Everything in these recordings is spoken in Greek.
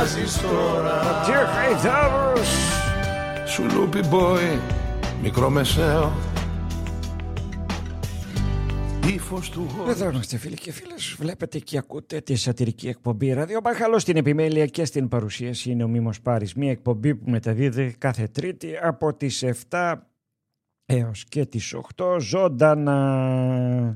βάζεις τώρα. Τι χαϊδάρος. Σουλούπι boy, μικρομεσαίο. Εδώ είμαστε φίλοι και φίλες. Βλέπετε και ακούτε τη σατυρική εκπομπή Ράδιο Μπάχαλο. Στην επιμέλεια και στην παρουσίαση είναι ο Μίμος Πάρης. Μια εκπομπή που μεταδίδει κάθε Τρίτη από τις 7 έως και τις 8 ζωντανά.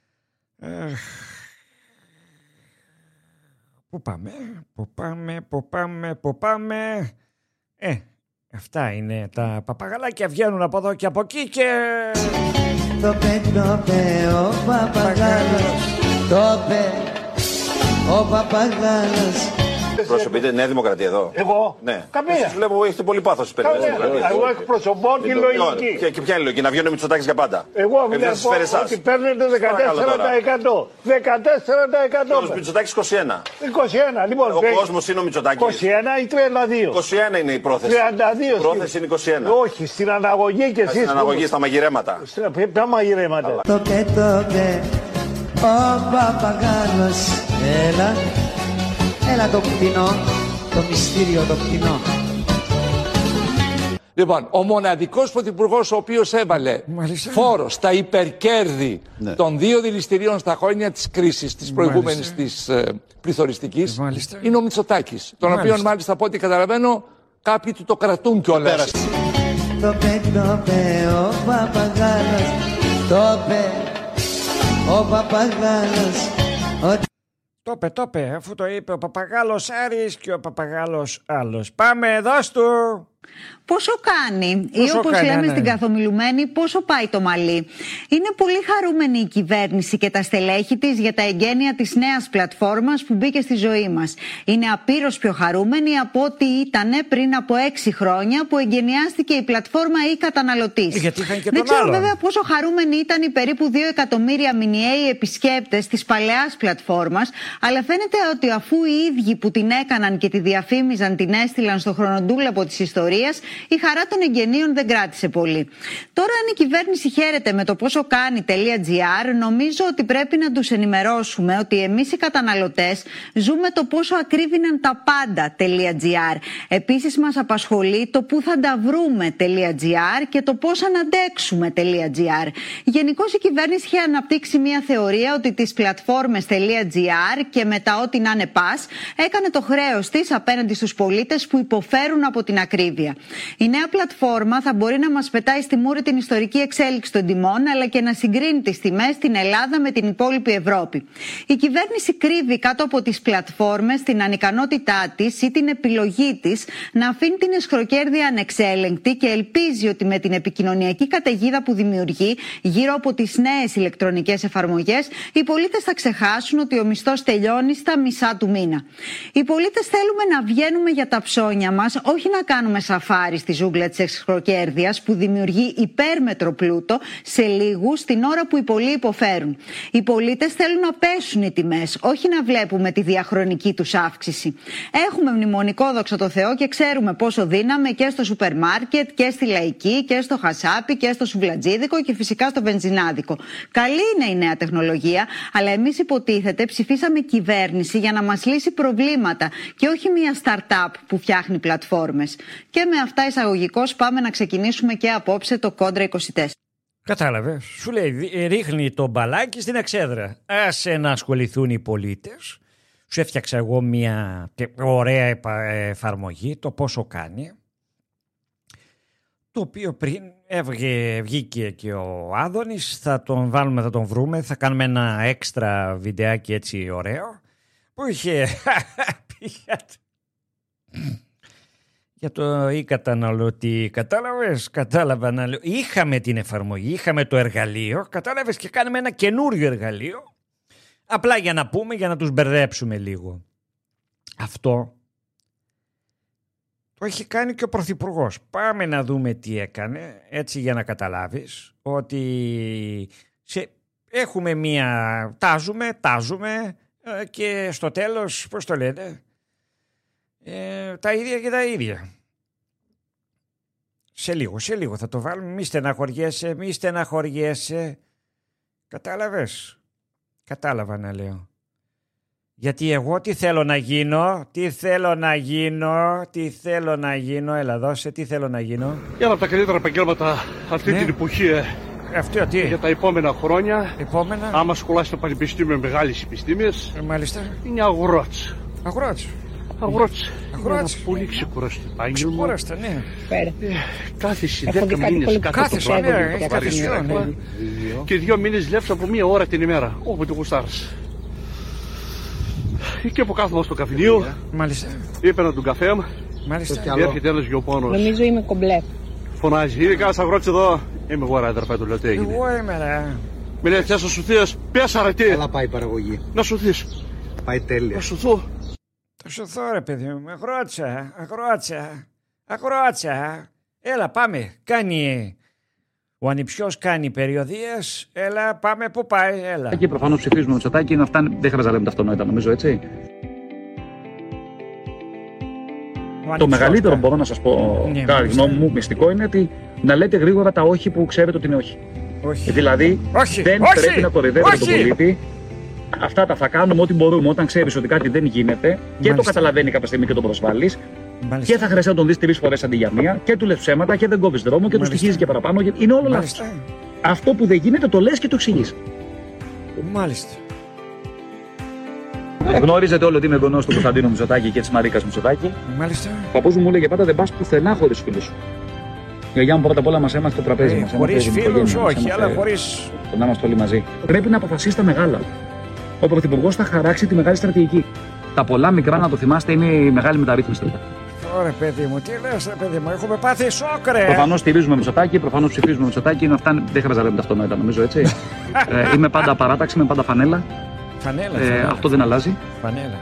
Πού πάμε. Αυτά είναι τα παπαγαλάκια, βγαίνουν από εδώ και από εκεί και... Το πε ο παπαγάλος, το πε ο παπαγάλος. Προσωπείτε Νέα Δημοκρατία εδώ? Εγώ? Ναι. Καμία. Εσείς βλέπω έχετε πολύ πάθος περί Νέας Δημοκρατίας. Εγώ εκπροσωπώ τη λογική. Και ποια είναι η λογική, να βγαίνει ο Μητσοτάκης για πάντα? Εγώ βλέπω ότι παίρνετε 14%. 14%. Ο Μητσοτάκης 21. 21, λοιπόν. Ο κόσμος είναι ο Μητσοτάκης. 21 ή 32. 21 είναι η πρόθεση. 32. Η πρόθεση είναι 21. Όχι, στην αναγωγή και εσείς. Στην αναγωγή, στα μαγειρέματα. Ποια μαγειρέματα? Το πε ο παπαγάλος. Έλα το κτηνό, το μυστήριο το κτηνό. Λοιπόν, ο μοναδικός πρωθυπουργός ο οποίος έβαλε φόρο στα υπερκέρδη των 2 δηληστηρίων στα χρόνια της κρίσης, της προηγούμενης της πληθωριστικής, είναι ο Μητσοτάκης, τον οποίο μάλιστα από ό,τι καταλαβαίνω κάποιοι του το κρατούν κιόλας. Το πε ο παπαγάλος, το πε ο παπαγάλος. Το είπε, αφού το είπε ο παπαγάλος Άρης και ο παπαγάλος άλλος. Πάμε, δώσ' του! Πόσο κάνει ή όπως λέμε στην καθομιλουμένη, πόσο πάει το μαλλί. Είναι πολύ χαρούμενη η κυβέρνηση και τα στελέχη της για τα εγγένεια της νέας πλατφόρμας που μπήκε στη ζωή μας. Είναι απείρως πιο χαρούμενη από ό,τι ήταν πριν από 6 χρόνια που εγγενιάστηκε η πλατφόρμα ή καταναλωτής. Δεν ξέρω βέβαια πόσο χαρούμενοι ήταν οι περίπου 2 εκατομμύρια μηνιαίοι επισκέπτες της παλαιάς πλατφόρμας, αλλά φαίνεται ότι αφού οι ίδιοι που την έκαναν και τη διαφήμιζαν την έστειλαν στο χρονοτούλαπο της ιστορίας, η χαρά των εγγενείων δεν κράτησε πολύ. Τώρα, αν η κυβέρνηση χαίρεται με το πόσο κάνει.gr, νομίζω ότι πρέπει να τους ενημερώσουμε ότι εμείς οι καταναλωτές ζούμε το πόσο ακρίβηναν τα πάντα.gr. Επίσης, μας απασχολεί το πού θα τα βρούμε.gr και το πώς αναντέξουμε.gr. Γενικώς, η κυβέρνηση είχε αναπτύξει μια θεωρία ότι τις πλατφόρμες.gr και μετά ό,τι να είναι πας, έκανε το χρέος της απέναντι στους πολίτες που υποφέρουν από την ακρίβεια. Η νέα πλατφόρμα θα μπορεί να μας πετάει στη μούρη την ιστορική εξέλιξη των τιμών, αλλά και να συγκρίνει τις τιμές στην Ελλάδα με την υπόλοιπη Ευρώπη. Η κυβέρνηση κρύβει κάτω από τις πλατφόρμες την ανικανότητά της ή την επιλογή της να αφήνει την εσχροκέρδεια ανεξέλεγκτη και ελπίζει ότι με την επικοινωνιακή καταιγίδα που δημιουργεί γύρω από τις νέες ηλεκτρονικές εφαρμογές, οι πολίτες θα ξεχάσουν ότι ο μισθός τελειώνει στα μισά του μήνα. Οι πολίτες θέλουμε να βγαίνουμε για τα ψώνια μας, όχι να κάνουμε σαφάρι στη ζούγκλα της εξχροκέρδειας που δημιουργεί υπέρμετρο πλούτο σε λίγους την ώρα που οι πολλοί υποφέρουν. Οι πολίτες θέλουν να πέσουν οι τιμές, όχι να βλέπουμε τη διαχρονική τους αύξηση. Έχουμε μνημονικό, δόξα τω Θεώ, και ξέρουμε πόσο δίναμε και στο σούπερ μάρκετ και στη Λαϊκή και στο Χασάπι και στο Σουβλατζίδικο και φυσικά στο Βενζινάδικο. Καλή είναι η νέα τεχνολογία, αλλά εμείς υποτίθεται ψηφίσαμε κυβέρνηση για να μας λύσει προβλήματα και όχι μια startup που φτιάχνει πλατφόρμες. Και με αυτά εισαγωγικώς πάμε να ξεκινήσουμε και απόψε το Κόντρα 24. Κατάλαβε. Σου λέει, ρίχνει το μπαλάκι στην εξέδρα. Άσε να ασχοληθούν οι πολίτες. Σου έφτιαξα εγώ μια ωραία εφαρμογή, το πόσο κάνει. Το οποίο πριν βγήκε και ο Άδωνης, θα τον βάλουμε, θα τον βρούμε, θα κάνουμε ένα έξτρα βιντεάκι έτσι ωραίο, που είχε για το καταναλωτή, κατάλαβα να λέω, είχαμε την εφαρμογή, είχαμε το εργαλείο, κατάλαβες, και κάνουμε ένα καινούριο εργαλείο, απλά για να πούμε, για να τους μπερδέψουμε λίγο. Αυτό το έχει κάνει και ο Πρωθυπουργός. Πάμε να δούμε τι έκανε, έτσι για να καταλάβεις ότι έχουμε μία, τάζουμε και στο τέλος, πώς το λένε, τα ίδια και τα ίδια. Σε λίγο θα το βάλουμε. Μη στεναχωριέσαι. Κατάλαβες. Κατάλαβα να λέω. Γιατί εγώ τι θέλω να γίνω, έλα δώσε, τι θέλω να γίνω. Ένα από τα καλύτερα επαγγέλματα αυτή την εποχή. Αυτό τι? Για τα επόμενα χρόνια. Επόμενα. Άμα σχολάσει στο πανεπιστήμιο με μεγάλες επιστήμες. Μάλιστα. Είναι αγρότης. Αγρότης. Ένα πολύ ξεκουραστό επάγγελμα. Ξεκουραστό, ναι. Κάθεσαι 10 μήνες κάτω το πράγμα. Και 2 μήνες δουλεύεις από 1 ώρα την ημέρα. Όποτε γουστάρεις. Και που κάθομαι στο καφενείο. Μάλιστα. Έπαιρνα τον καφέ μου. Μάλιστα. Έρχεται ένας γεωπόνος. Νομίζω είμαι κομπλέ. Φωνάζει, είναι κανένας αγρότης εδώ. Είμαι εγώ ρε αδερφέ, του λέω τι έγινε. Εγώ είμαι ρε. Με λέει θες να σωθείς, πέσα ρε τι. Καλά πάει η παραγωγή. Να σωθείς. Πάει τέλεια. Να σωθώ. Θα σωθώ ρε παιδί μου, αγρότσα. Έλα πάμε, κάνει... Ο ανιψιός κάνει περιοδίες, έλα πάμε, πού πάει, έλα. Και προφανώς ψηφίζουμε Μητσοτάκη, να φτάνει, δεν χρειάζεται να λέμε τα αυτονόητα νομίζω, έτσι. Το μεγαλύτερο μπορώ να σας πω, κατά τη γνώμη μου, μυστικό είναι ότι να λέτε γρήγορα τα όχι που ξέρετε ότι είναι όχι. Δηλαδή δεν πρέπει να κοροϊδεύετε τον πολίτη. Αυτά τα θα κάνουμε ό,τι μπορούμε όταν ξέρεις ότι κάτι δεν γίνεται και το καταλαβαίνει κάποια στιγμή και το προσβάλλεις. Και θα χρειαστεί να τον δεις 3 φορές αντί για 1 και του λες ψέματα και δεν κόβεις δρόμο και του στοιχίζεις και παραπάνω. Είναι όλο λάθος. Αυτό που δεν γίνεται το λες και το εξηγείς. Μάλιστα. Γνωρίζετε όλοι ότι είμαι γονός του Κωνσταντίνου Μητσοτάκη και της Μαρίκας Μητσοτάκη. Μάλιστα. Ο παππούς μου έλεγε πάντα δεν πας πουθενά χωρίς φίλους σου. Η γιαγιά μου πρώτα απ' όλα μας έμαθε το τραπέζι μας. Χωρίς φίλους, όχι, αλλά χωρίς. Το να είμαστε όλοι μαζί. Πρέπει να αποφασίσει τα μεγάλα. Ο Πρωθυπουργός θα χαράξει τη μεγάλη στρατηγική. Τα πολλά μικρά, να το θυμάστε, είναι η μεγάλη μεταρρύθμιση. Ωραία, παιδί μου, τι λες, ρε παιδί μου, έχουμε πάθει σοκ, ρε. Προφανώς στηρίζουμε Μητσοτάκη, προφανώς ψηφίζουμε Μητσοτάκη. Να φτάνει, δεν χρειάζεται να λέμε τα αυτονόητα, νομίζω, έτσι. Είμαι πάντα παράταξη, είμαι πάντα φανέλα. Φανέλα. Αυτό δεν αλλάζει. Φανέλα.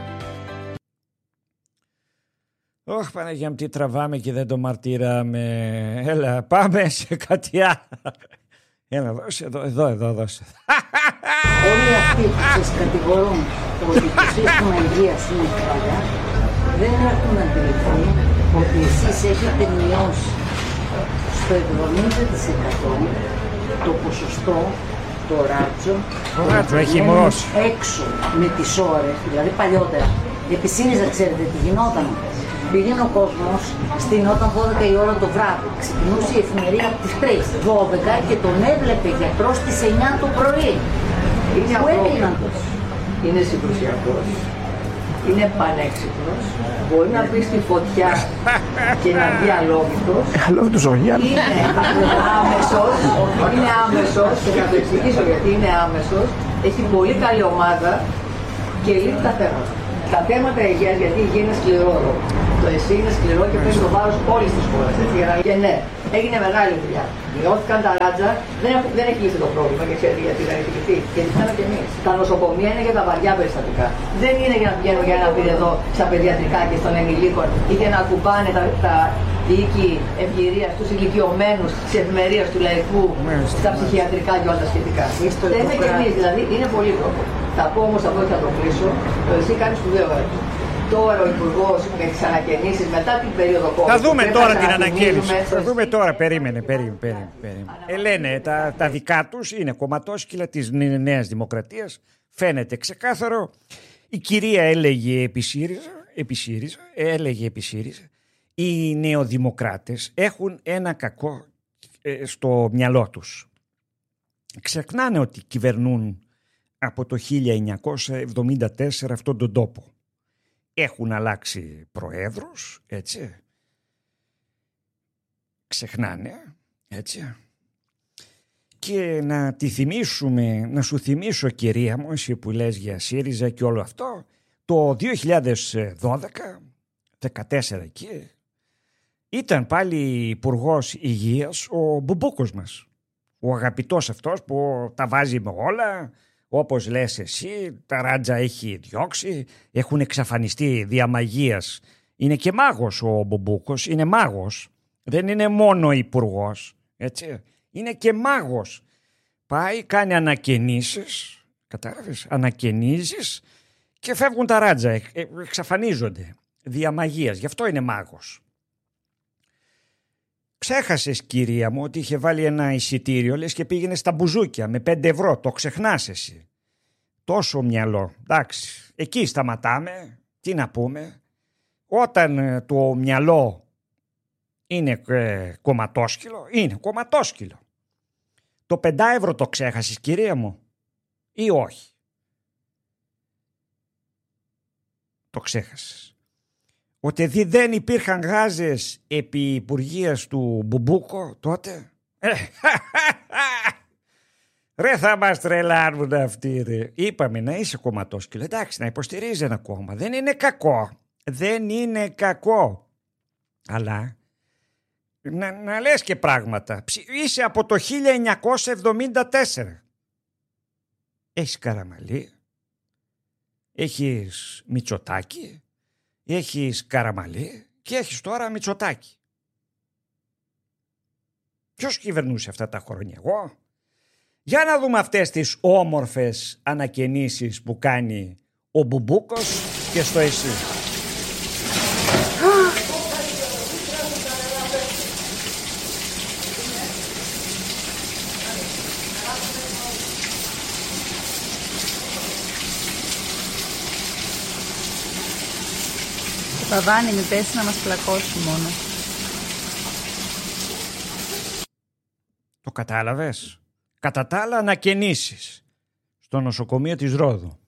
Όχι, Παναγία μου, τι τραβάμε και δεν το μαρτύραμε. Έλα, πάμε σε κάτι άλλο. Έλα, δώσε εδώ, δώσε. Όλοι αυτοί που σας κατηγορούν ότι το σύστημα υγείας είναι καλά, δεν έχουν αντιληφθεί ότι εσείς έχετε μειώσει στο 70% το ποσοστό το ράτσο έχει μειώσει έξω με τις ώρες, δηλαδή παλιότερα. Επί ΣΥΡΙΖΑ ξέρετε τι γινόταν. Πήγαινε ο κόσμος, στηνόταν 12 η ώρα το βράδυ. Ξεκινούσε η εφημερία από τις 3, 12 και τον έβλεπε γιατρός στις 9 το πρωί. Πού έγιναν τόσο. Είναι συγκρουσιακός, είναι πανέξυπνος, μπορεί να μπει στη φωτιά και να βγει αλόβητος. Αλόβητος όχι, είναι άμεσος και θα το εξηγήσω γιατί είναι άμεσος. Έχει πολύ καλή ομάδα και λύνει τα θέματα. Τα θέματα υγείας, γιατί η υγεία είναι σκληρό. Το εσύ είναι σκληρό και παίζει το βάρος όλης της χώρας. Και ναι, έγινε μεγάλη δουλειά. Μειώθηκαν τα ράτζα, δεν έχει λύσει το πρόβλημα και ξέρετε γιατί δεν έχει λυθεί. Γιατί φτάνουμε κι εμείς. Τα νοσοκομεία είναι για τα βαριά περιστατικά. Δεν είναι για να πηγαίνουν για ένα πυρεδό στα παιδιατρικά και στον ενηλίκων ή για να κουμπάνε τα οίκη ευγυρίας στους ηλικιωμένους της εφημερίας του λαϊκού, στα ψυχιατρικά και όλα τα σχετικά. Λέμε κι εμείς, δηλαδή είναι πολύ τρόπο. Θα πω όμως αυτό και θα το κλείσω, το εσύ κάνεις σπουδαίο έργο. Τώρα ο Υπουργός με τις ανακαινήσεις μετά την περίοδο COVID. Θα δούμε τώρα την ανακαίνιση. Θα δούμε τώρα, περίμενε. Λένε τα δικά τους είναι κομματόσκυλα της Νέας Δημοκρατίας. Φαίνεται ξεκάθαρο. Η κυρία έλεγε επί ΣΥΡΙΖΑ, οι νεοδημοκράτες έχουν ένα κακό στο μυαλό τους. Ξεχνάνε ότι κυβερνούν από το 1974 αυτόν τον τόπο. Έχουν αλλάξει προέδρους, έτσι. Ξεχνάνε, έτσι. Και να σου θυμίσω, κυρία μου, εσύ που λες για ΣΥΡΙΖΑ και όλο αυτό, το 2012, 14 εκεί, ήταν πάλι υπουργός υγείας ο Μπουμπούκος μας. Ο αγαπητός αυτός που τα βάζει με όλα, όπως λες εσύ, τα ράτζα έχει διώξει, έχουν εξαφανιστεί δια μαγείας. Είναι και μάγος ο Μπουμπούκος, είναι μάγος. Δεν είναι μόνο υπουργός, έτσι. Είναι και μάγος. Πάει, κάνει ανακαινήσεις, κατάλαβες, ανακαινίζεις και φεύγουν τα ράτζα, εξαφανίζονται δια μαγείας. Γι' αυτό είναι μάγος. Ξέχασες, κυρία μου, ότι είχε βάλει ένα εισιτήριο, λες, και πήγαινε στα μπουζούκια με 5 ευρώ. Το ξεχνάς εσύ. τόσο μυαλό. Εντάξει, εκεί σταματάμε. Τι να πούμε. Όταν το μυαλό είναι κομματόσκυλο, είναι κομματόσκυλο. Το 5 ευρώ το ξέχασες, κυρία μου, ή όχι? Το ξέχασες. Ότι δεν υπήρχαν γάζες επί υπουργείας του Μπουμπούκο τότε. Ρε, θα μας τρελάνουν αυτοί, ρε. Είπαμε να είσαι κομματόσκυλο. Εντάξει, να υποστηρίζει ένα κόμμα. Δεν είναι κακό. Δεν είναι κακό. Αλλά να λες και πράγματα. Είσαι από το 1974. Έχεις Καραμαλή. Έχεις Μητσοτάκη. Έχεις Καραμαλή. Και έχεις τώρα Μητσοτάκη. Ποιος κυβερνούσε αυτά τα χρόνια? Εγώ? Για να δούμε αυτές τις όμορφες ανακαινήσεις που κάνει ο Μπουμπούκος και στο ΕΣΥ. Παπαδάνη, μη πέσει να μας πλακώσει μόνο. Το κατάλαβες? Κατά τα άλλα, ανακαινήσεις στο νοσοκομείο της Ρόδου.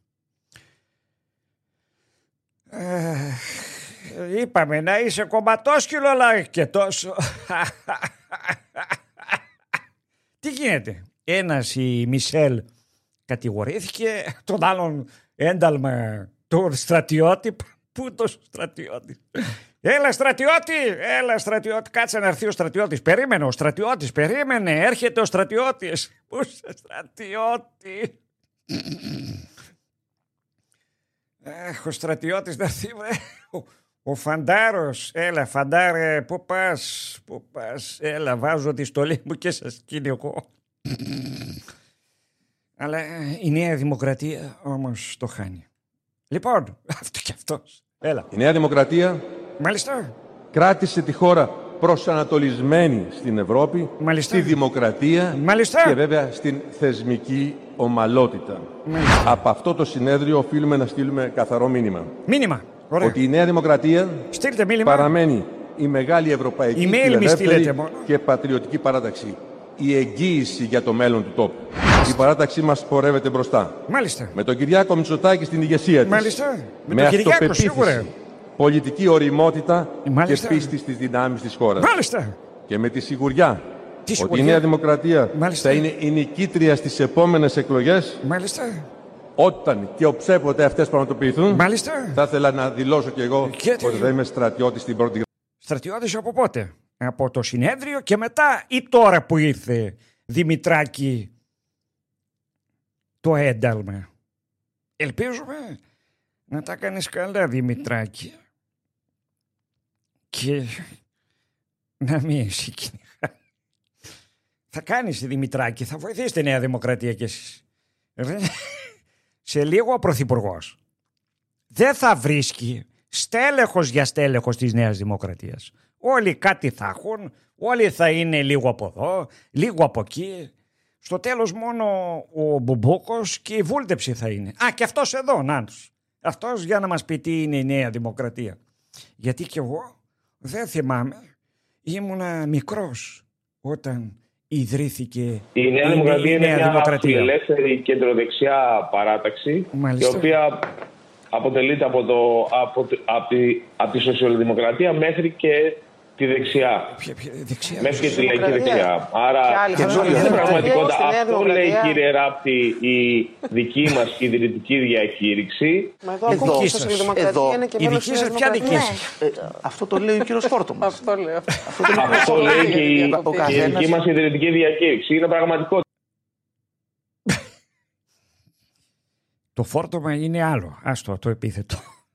Είπαμε να είσαι κομματόσκυλο, αλλά και τόσο. Τι γίνεται? Ένας, η Μισελ, κατηγορήθηκε, τον άλλον ένταλμα τον στρατιώτη. Πού το στρατιώτη? Έλα στρατιώτη, κάτσε να έρθει ο στρατιώτης. Περίμενε ο στρατιώτης, έρχεται ο στρατιώτης. Πού σε στρατιώτη? Ο στρατιώτης να έρθει, ο Φαντάρος. Έλα Φαντάρε, πού πας? Έλα, βάζω τη στολή μου και σας κυνηγώ. Αλλά η Νέα Δημοκρατία όμως το χάνει. Λοιπόν, αυτό και αυτός. Έλα. Η Νέα Δημοκρατία, μάλιστα, κράτησε τη χώρα προσανατολισμένη στην Ευρώπη, μάλιστα, στη δημοκρατία, μάλιστα, και βέβαια στην θεσμική ομαλότητα. Μάλιστα. Από αυτό το συνέδριο οφείλουμε να στείλουμε καθαρό μήνυμα. Ωραία. Ότι η Νέα Δημοκρατία παραμένει η μεγάλη ευρωπαϊκή φιλελεύθερη και πατριωτική παράταξη. Η εγγύηση για το μέλλον του τόπου. Η παράταξή μας πορεύεται μπροστά. Μάλιστα. Με τον Κυριάκο Μητσοτάκη στην ηγεσία της. Μάλιστα. Με αυτοπεποίθηση, πολιτική οριμότητα και πίστη στις δυνάμεις της χώρας. Μάλιστα. Και με τη σιγουριά ότι η Νέα Δημοκρατία θα είναι η νικήτρια στις επόμενες εκλογές. Μάλιστα. Όταν και οψέποτε αυτές πραγματοποιηθούν. Μάλιστα. Θα ήθελα να δηλώσω και εγώ ότι θα είμαι στρατιώτης στην πρώτη. Στρατιώτης από πότε? Από το συνέδριο και μετά ή τώρα που ήρθε, Δημητράκη, το ένταλμα? Ελπίζουμε να τα κάνεις καλά, Δημητράκη, και να μην εσύ κυνηγά. Θα κάνεις, Δημητράκη, θα βοηθήσει τη Νέα Δημοκρατία κι εσείς. Σε λίγο ο Πρωθυπουργός δεν θα βρίσκει στέλεχος για στέλεχος της Νέας Δημοκρατίας. Όλοι κάτι θα έχουν, όλοι θα είναι λίγο από εδώ, λίγο από εκεί. Στο τέλος μόνο ο Μπουμπούκος και η βούλτεψη θα είναι. Και αυτός εδώ, Νάνος. Αυτός για να μας πει τι είναι η Νέα Δημοκρατία. Γιατί κι εγώ δεν θυμάμαι, ήμουνα μικρός όταν ιδρύθηκε η Νέα Δημοκρατία. Είναι μια φιλελεύθερη κεντροδεξιά παράταξη, μάλιστα, η οποία αποτελείται από τη σοσιαλδημοκρατία μέχρι και τη δεξιά. Δεξιά. Μέχρι και τη λαϊκή δεξιά. Άρα είναι πραγματικότητα. Αυτό λέει, κύριε Ράπτη, η δική μας ιδρυτική διακήρυξη. Μα εδώ ακούμε ότι η σοσιαλδημοκρατία είναι και μέλος της Δημοκρατίας. Αυτό το λέει ο κύριος Φόρτομας. Αυτό λέει και η δική μας ιδρυτική διακήρυξη. Είναι πραγματικότητα. Το φόρτωμα είναι άλλο. Άστο το επίθετο.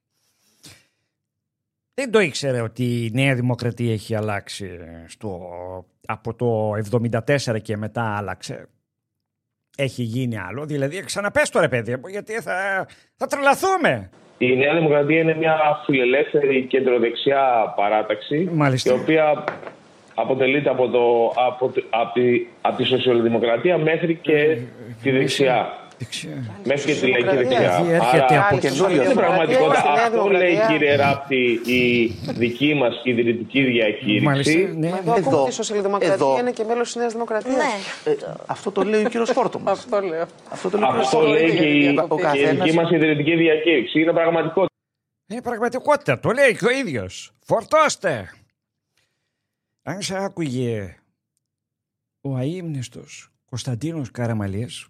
Δεν το ήξερε ότι η Νέα Δημοκρατία έχει αλλάξει από το 1974 και μετά άλλαξε. Έχει γίνει άλλο. Δηλαδή ξαναπες το, ρε παιδί μου, γιατί θα τρελαθούμε. Η Νέα Δημοκρατία είναι μια φιλελεύθερη κεντροδεξιά παράταξη, μάλιστα, η οποία αποτελείται από τη σοσιαλδημοκρατία μέχρι και τη δεξιά. Μέχρι και τη λαϊκή δεξιά. Άρα στην πραγματικότητα αυτό λέει, κύριε Ράπτη, η δική μας ιδρυτική διακήρυξη. Εδώ η Σοσιαλδημοκρατία είναι και μέλος της Νέας Δημοκρατίας. Αυτό το λέει ο κύριος Φόρτωμας. Αυτό λέει και η δική μας ιδρυτική διακήρυξη. Είναι πραγματικότητα. Είναι πραγματικότητα, το λέει και ο ίδιος. Φορτώστε! Αν σε άκουγε ο αείμνηστος Κωνσταντίνος Καραμαλής,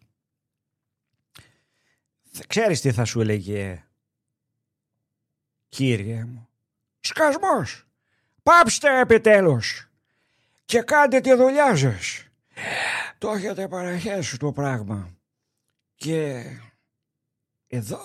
ξέρεις τι θα σου έλεγε? Κύριε μου, σκασμός! Πάψτε επιτέλους και κάντε τη δουλειά σας. Το έχετε παραχέσει το πράγμα. Και εδώ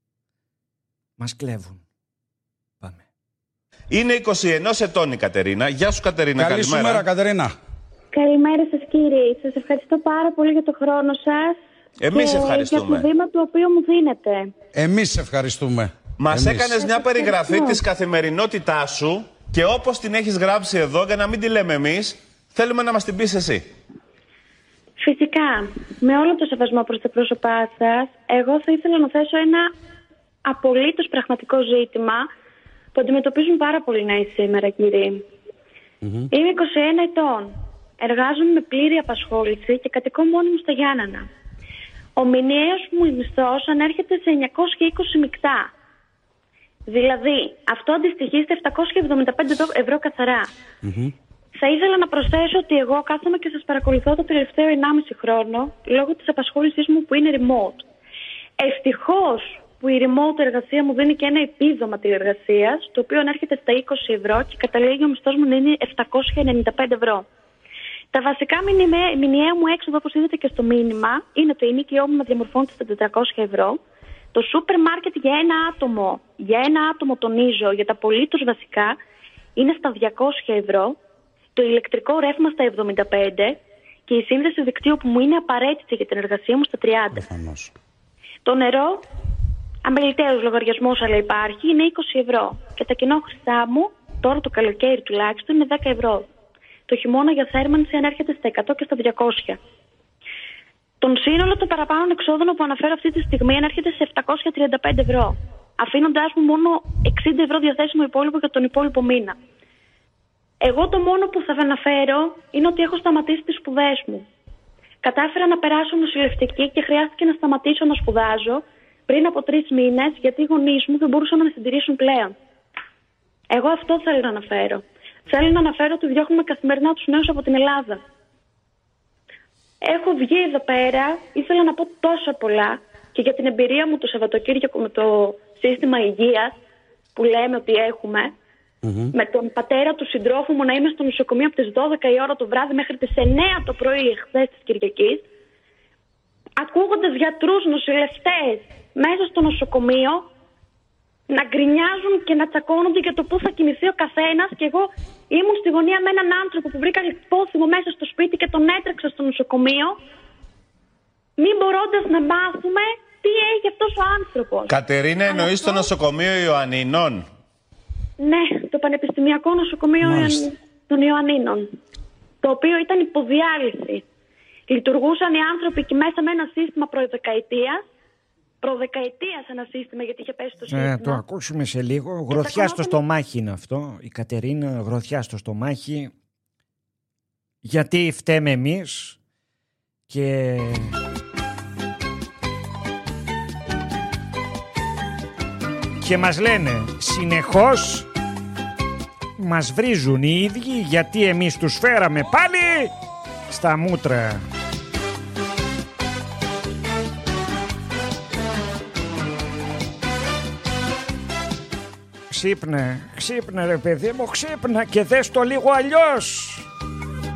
μας κλέβουν. Πάμε. Είναι 21 ετών η Κατερίνα. Γεια σου Κατερίνα, καλημέρα. Καλή σου μέρα Κατερίνα. Καλημέρα σας κύριε. Σας ευχαριστώ πάρα πολύ για το χρόνο σας. Εμείς ευχαριστούμε. Για το βήμα το οποίο μου δίνετε. Εμείς ευχαριστούμε. Μας έκανες μια περιγραφή της καθημερινότητάς σου και όπως την έχεις γράψει εδώ, για να μην τη λέμε εμείς, θέλουμε να μας την πεις εσύ. Φυσικά. Με όλο το σεβασμό προς τα πρόσωπά σας, εγώ θα ήθελα να θέσω ένα απολύτως πραγματικό ζήτημα που αντιμετωπίζουν πάρα πολλοί νέοι σήμερα, κύριοι. Είμαι 21 ετών. Εργάζομαι με πλήρη απασχόληση και κατοικώ μόνη μου στα Γιάννενα. Ο μηνιαίος μου μισθός ανέρχεται σε 920 μεικτά. Δηλαδή, αυτό αντιστοιχεί στα 775 ευρώ καθαρά. Θα ήθελα να προσθέσω ότι εγώ κάθομαι και σας παρακολουθώ το τελευταίο 1,5 χρόνο λόγω της απασχόλησής μου που είναι remote. Ευτυχώς που η remote εργασία μου δίνει και ένα επίδομα τηλεργασίας, το οποίο ανέρχεται στα 20 ευρώ και καταλήγει ο μισθός μου να είναι 795 ευρώ. Τα βασικά μηνιαία μου έξοδα, όπως είδατε και στο μήνυμα, είναι το ενοίκιό μου να διαμορφώνεται στα 400 ευρώ. Το σούπερ μάρκετ για ένα άτομο τονίζω, για τα απολύτως βασικά, είναι στα 200 ευρώ. Το ηλεκτρικό ρεύμα στα 75 και η σύνδεση δικτύου που μου είναι απαραίτητη για την εργασία μου στα 30. Το νερό, αμεληταίος λογαριασμός αλλά υπάρχει, είναι 20 ευρώ. Και τα κοινόχρηστά μου, τώρα το καλοκαίρι τουλάχιστον, είναι 10 ευρώ. Το χειμώνα για θέρμανση ανέρχεται στα 100 και στα 200. Τον σύνολο των παραπάνω εξόδων που αναφέρω αυτή τη στιγμή ανέρχεται σε 735 ευρώ, αφήνοντάς μου μόνο 60 ευρώ διαθέσιμο υπόλοιπο για τον υπόλοιπο μήνα. Εγώ το μόνο που θα αναφέρω είναι ότι έχω σταματήσει τις σπουδές μου. Κατάφερα να περάσω νοσηλευτική και χρειάστηκε να σταματήσω να σπουδάζω πριν από 3 μήνες, γιατί οι γονείς μου δεν μπορούσαν να με συντηρήσουν πλέον. Εγώ αυτό θέλω να αναφέρω. Θέλω να αναφέρω ότι διώχνουμε καθημερινά τους νέους από την Ελλάδα. Έχω βγει εδώ πέρα, ήθελα να πω τόσα πολλά και για την εμπειρία μου το Σαββατοκύριακο με το σύστημα υγείας που λέμε ότι έχουμε. Με τον πατέρα του συντρόφου μου να είμαι στο νοσοκομείο από τις 12 η ώρα το βράδυ μέχρι τις 9 το πρωί εχθές της Κυριακής, ακούγοντας γιατρούς, νοσηλευτές μέσα στο νοσοκομείο να γκρινιάζουν και να τσακώνονται για το πού θα κοιμηθεί ο καθένας, και εγώ ήμουν στη γωνία με έναν άνθρωπο που βρήκα πόθυμο μέσα στο σπίτι και τον έτρεξα στο νοσοκομείο, μην μπορώντας να μάθουμε τι έχει αυτός ο άνθρωπος. Κατερίνα, εννοείς το νοσοκομείο Ιωαννίνων? Ναι, το Πανεπιστημιακό Νοσοκομείο των Ιωαννίνων, το οποίο ήταν υποδιάλυση. Λειτουργούσαν οι άνθρωποι εκεί μέσα με ένα σύστημα προδεκαετίας ένα σύστημα, γιατί είχε πέσει το σύστημα. Το ακούσουμε σε λίγο. Γροθιά στο στομάχι είναι αυτό. Η Κατερίνα, γροθιά στο στομάχι. Γιατί φταίμε εμείς και μας λένε συνεχώς, μας βρίζουν οι ίδιοι, γιατί εμείς τους φέραμε πάλι στα μούτρα. Ξύπνε ρε παιδί μου, ξύπνα και δες το λίγο αλλιώς.